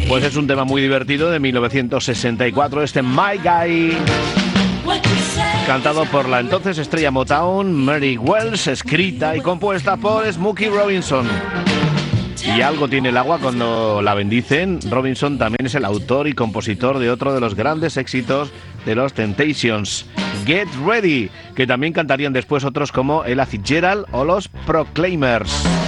Pues es un tema muy divertido de 1964, este My Guy, cantado por la entonces estrella Motown, Mary Wells, escrita y compuesta por Smokey Robinson. Y algo tiene el agua cuando la bendicen. Robinson también es el autor y compositor de otro de los grandes éxitos de los Temptations, Get Ready, que también cantarían después otros como Ella Fitzgerald o los Proclaimers.